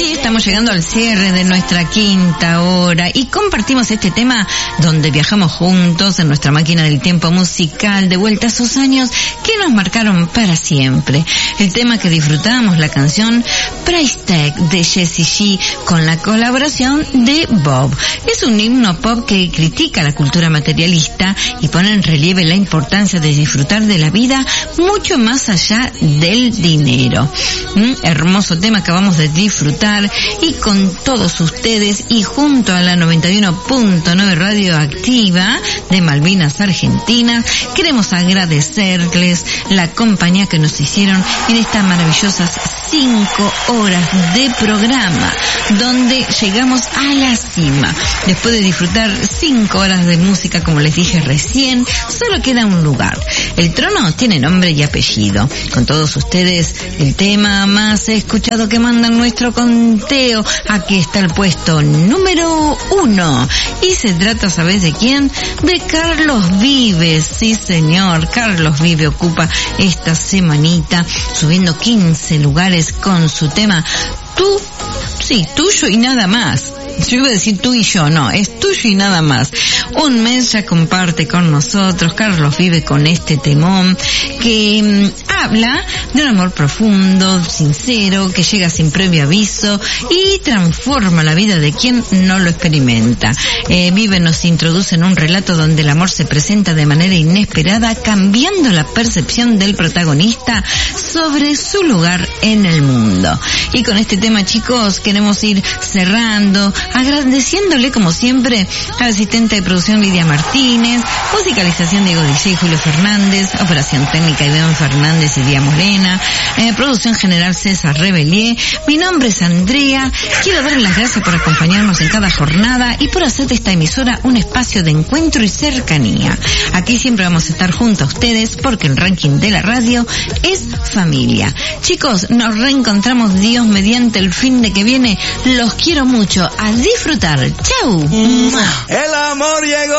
Sí, estamos llegando al cierre de nuestra quinta hora y compartimos este tema donde viajamos juntos en nuestra máquina del tiempo musical de vuelta a esos años que nos marcaron para siempre. El tema que disfrutamos, la canción Price Tag de Jessie J con la colaboración de Bob. Es un himno pop que critica la cultura materialista y pone en relieve la importancia de disfrutar de la vida mucho más allá del dinero. Hermoso tema que acabamos de disfrutar y con todos ustedes y junto a la 91.9 Radioactiva de Malvinas, Argentina, queremos agradecerles la compañía que nos hicieron en estas maravillosas 5 horas de programa, donde llegamos a la cima. Después de disfrutar 5 horas de música, como les dije recién, solo queda un lugar. El trono tiene nombre y apellido. Con todos ustedes, el tema más escuchado que mandan nuestro conteo. Aquí está el puesto número 1. Y se trata, ¿sabes de quién? De Carlos Vives. Sí, señor. Carlos Vives ocupa esta semanita subiendo 15 lugares con su tema Tú, sí, tuyo y nada más. Yo iba a decir tú y yo, no, es tuyo y nada más. Un mes ya comparte con nosotros Carlos Vive con este temón que habla de un amor profundo, sincero, que llega sin previo aviso y transforma la vida de quien no lo experimenta. Vive nos introduce en un relato donde el amor se presenta de manera inesperada, cambiando la percepción del protagonista sobre su lugar en el mundo. Y con este tema, chicos, queremos ir cerrando, agradeciéndole como siempre al asistente de producción Lidia Martínez, musicalización Diego DJ, Julio Fernández, operación técnica Iván Fernández y Día Morena, producción general César Rebelier. Mi nombre es Andrea, quiero darles las gracias por acompañarnos en cada jornada y por hacer de esta emisora un espacio de encuentro y cercanía. Aquí siempre vamos a estar junto a ustedes porque el ranking de la radio es familia. Chicos, nos reencontramos Dios mediante el fin de que viene. Los quiero mucho. A disfrutar. ¡Chau! El amor llegó.